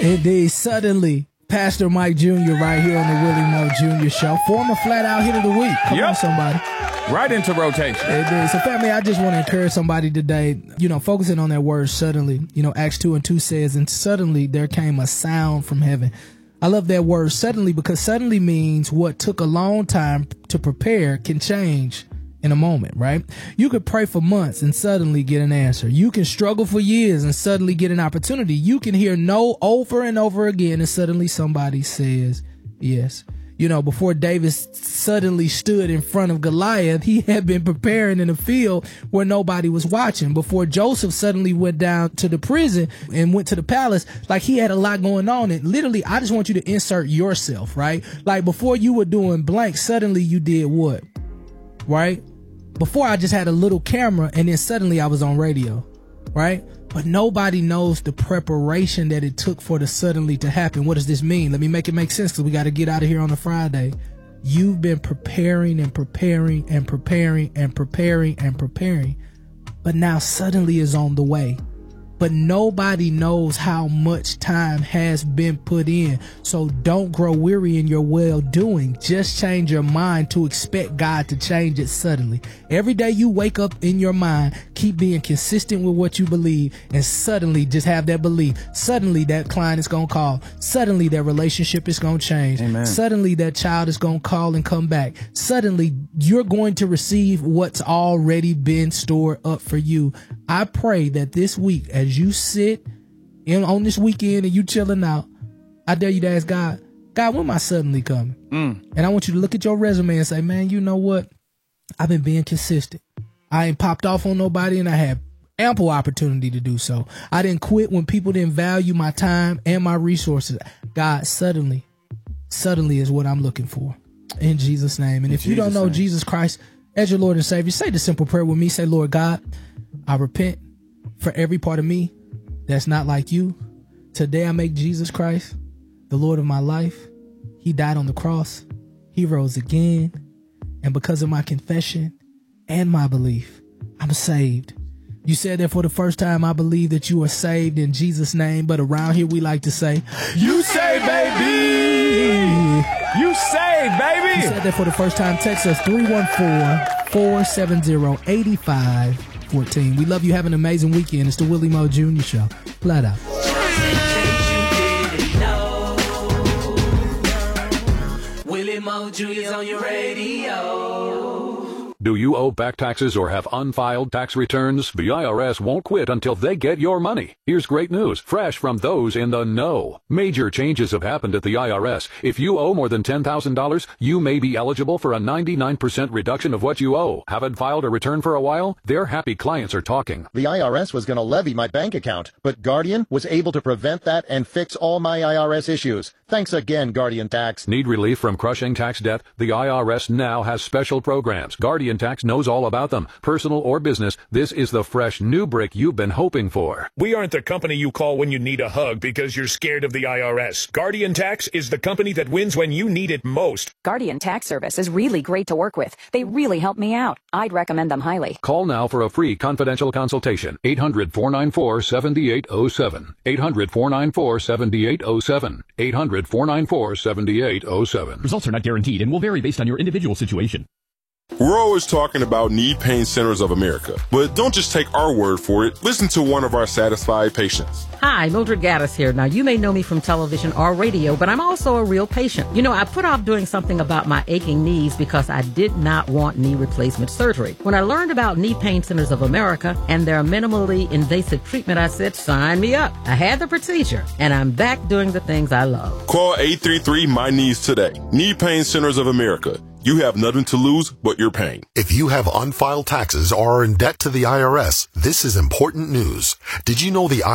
Indeed, suddenly, Pastor Mike Jr. right here on the Willie Moe Jr. Show. Former flat-out hit of the week. Come on, somebody. Right into rotation. Indeed. So, family, I just want to encourage somebody today, focusing on that word suddenly. Acts 2:2 says, and suddenly there came a sound from heaven. I love that word suddenly because suddenly means what took a long time to prepare can change in a moment, right? You could pray for months and suddenly get an answer. You can struggle for years and suddenly get an opportunity. You can hear no over and over again and suddenly somebody says yes. Before David suddenly stood in front of Goliath, he had been preparing in a field where nobody was watching. Before Joseph suddenly went down to the prison and went to the palace, like he had a lot going on. And literally, I just want you to insert yourself, right? Like before you were doing blank, suddenly you did what? Right? Before I just had a little camera and then suddenly I was on radio, right? But nobody knows the preparation that it took for the suddenly to happen. What does this mean? Let me make it make sense because we got to get out of here on a Friday. You've been preparing and preparing and preparing and preparing and preparing, but now suddenly is on the way. But nobody knows how much time has been put in. So don't grow weary in your well-doing. Just change your mind to expect God to change it suddenly. Every day you wake up in your mind, keep being consistent with what you believe, and suddenly just have that belief. Suddenly that client is going to call. Suddenly that relationship is going to change. Amen. Suddenly that child is going to call and come back. Suddenly you're going to receive what's already been stored up for you. I pray that this week, as you sit in on this weekend and you chilling out, I dare you to ask God, when my suddenly coming? And I want you to look at your resume and say, man, you know what? I've been being consistent. I ain't popped off on nobody and I had ample opportunity to do so. I didn't quit when people didn't value my time and my resources. God, suddenly is what I'm looking for in Jesus' name. And if you don't know Jesus Christ as your Lord and Savior, say the simple prayer with me. Say, Lord God, I repent for every part of me that's not like you. Today I make Jesus Christ the Lord of my life. He died on the cross. He rose again. And because of my confession and my belief, I'm saved. You said that for the first time, I believe that you are saved in Jesus' name. But around here, we like to say, you saved, baby. You saved, baby. You said that for the first time. Text us 314-470-8514. We love you. Have an amazing weekend. It's the Willie Moe Jr. Show. Flat out. Willie Moe Jr. is on your radio. Do you owe back taxes or have unfiled tax returns? The IRS won't quit until they get your money. Here's great news, fresh from those in the know. Major changes have happened at the IRS. If you owe more than $10,000, you may be eligible for a 99% reduction of what you owe. Haven't filed a return for a while? Their happy clients are talking. The IRS was going to levy my bank account, but Guardian was able to prevent that and fix all my IRS issues. Thanks again, Guardian Tax. Need relief from crushing tax debt? The IRS now has special programs. Guardian Tax knows all about them. Personal or business, this is the fresh new brick you've been hoping for. We aren't the company you call when you need a hug because you're scared of the IRS. Guardian Tax is the company that wins when you need it most. Guardian Tax Service is really great to work with. They really help me out. I'd recommend them highly. Call now for a free confidential consultation. 800-494-7807. 800-494-7807. 800-494-7807. Results are not guaranteed and will vary based on your individual situation. We're always talking about Knee Pain Centers of America, but don't just take our word for it. Listen to one of our satisfied patients. Hi, Mildred Gaddis here. Now, you may know me from television or radio, but I'm also a real patient. You know, I put off doing something about my aching knees because I did not want knee replacement surgery. When I learned about Knee Pain Centers of America and their minimally invasive treatment, I said, sign me up. I had the procedure, and I'm back doing the things I love. Call 833-MY-KNEES today. Knee Pain Centers of America. You have nothing to lose but your pain. If you have unfiled taxes or are in debt to the IRS, this is important news. Did you know the